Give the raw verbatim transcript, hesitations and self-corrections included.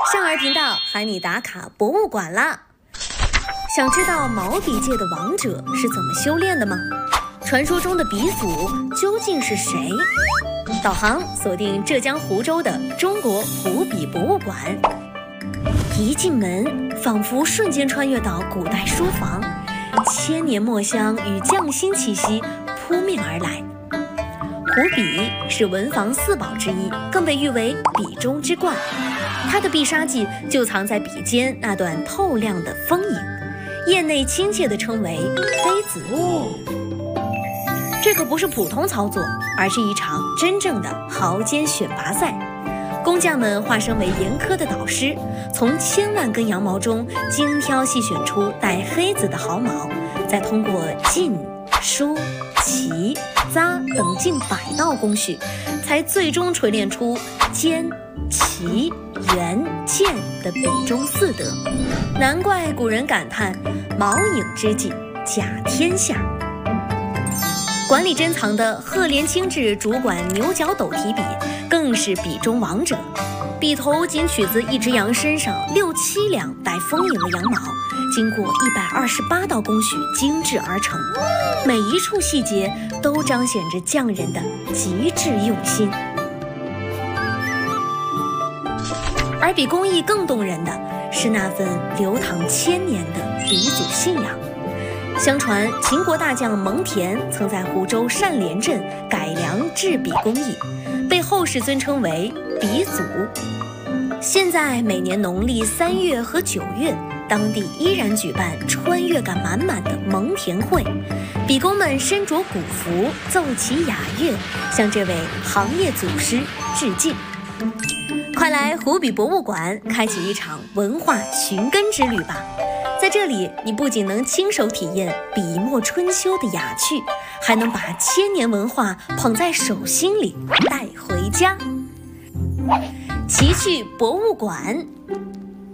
少儿频道喊你打卡博物馆啦！想知道毛笔界的王者是怎么修炼的吗？传说中的鼻祖究竟是谁？导航锁定浙江湖州的中国湖笔博物馆。一进门，仿佛瞬间穿越到古代书房，千年墨香与匠心气息扑面而来。湖笔是文房四宝之一，更被誉为笔中之冠。它的必杀技就藏在笔尖那段透亮的锋影，业内亲切地称为黑子。这可不是普通操作，而是一场真正的毫尖选拔赛。工匠们化身为严苛的导师，从千万根羊毛中精挑细选出带黑子的毫毛，再通过浸、梳、起、扎等近百道工序，才最终锤炼出尖、齐、圆、剑的笔中四德。难怪古人感叹毛影之际甲天下。馆里珍藏的赫连清制主管牛角斗提笔更是笔中王者，笔头仅取自一只羊身上六七两带丰盈的羊毛，经过一百二十八道工序精制而成，每一处细节都彰显着匠人的极致用心。而比工艺更动人的是那份流淌千年的鼻祖信仰。相传秦国大将蒙恬曾在湖州单连镇改良制笔工艺，被后世尊称为鼻祖。现在每年农历三月和九月，当地依然举办穿越感满满的蒙恬会，笔工们身着古服，奏起雅乐，向这位行业祖师致敬。快来湖笔博物馆开启一场文化寻根之旅吧！在这里，你不仅能亲手体验笔墨春秋的雅趣，还能把千年文化捧在手心里带回家。奇趣博物馆。